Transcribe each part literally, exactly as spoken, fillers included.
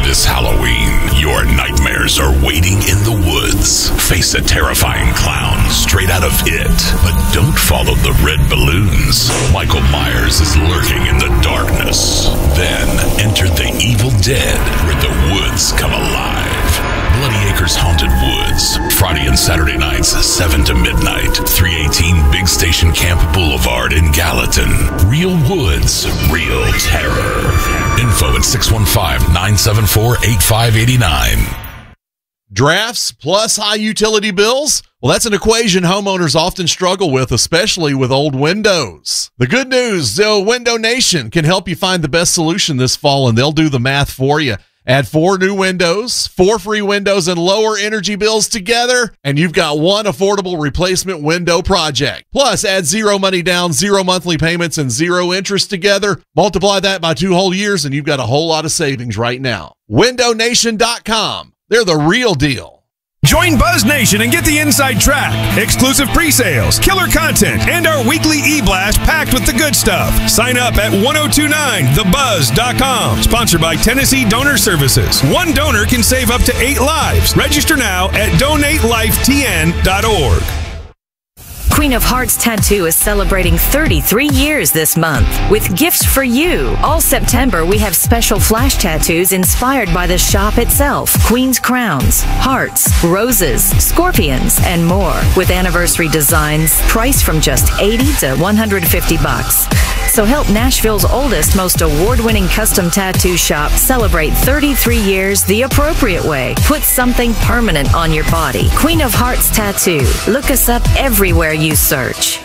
This Halloween, your nightmares are waiting in the woods. Face a terrifying clown straight out of It, but don't follow the red balloons. Michael Myers is lurking in the darkness. Then enter the Evil Dead, where the woods come alive. Bloody Acres Haunted Woods, Friday and Saturday nights, seven to midnight, three eighteen Big Station Camp Boulevard in Gallatin. Real woods, real terror. Info at six one five, nine seven four, eight five eight nine. Drafts plus high utility bills? Well, that's an equation homeowners often struggle with, especially with old windows. The good news, though, Window Nation can help you find the best solution this fall, and they'll do the math for you. Add four new windows, four free windows, and lower energy bills together, and you've got one affordable replacement window project. Plus, add zero money down, zero monthly payments, and zero interest together. Multiply that by two whole years, and you've got a whole lot of savings right now. window nation dot com. They're the real deal. Join Buzz Nation and get the inside track, exclusive pre-sales, killer content, and our weekly e-blast packed with the good stuff. Sign up at ten twenty-nine the buzz dot com. Sponsored by Tennessee Donor Services. One donor can save up to eight lives. Register now at donate life t n dot org. Queen of Hearts Tattoo is celebrating thirty-three years this month with gifts for you. All September, we have special flash tattoos inspired by the shop itself. Queen's crowns, hearts, roses, scorpions, and more. With anniversary designs priced from just eighty to one hundred fifty bucks. So help Nashville's oldest, most award-winning custom tattoo shop celebrate thirty-three years the appropriate way. Put something permanent on your body. Queen of Hearts Tattoo. Look us up everywhere you search.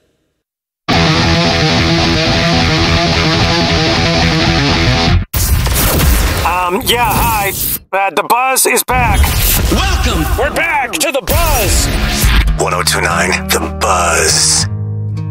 Um, yeah, hi. Uh, the Buzz is back. Welcome! We're back to the Buzz. ten twenty-nine The Buzz.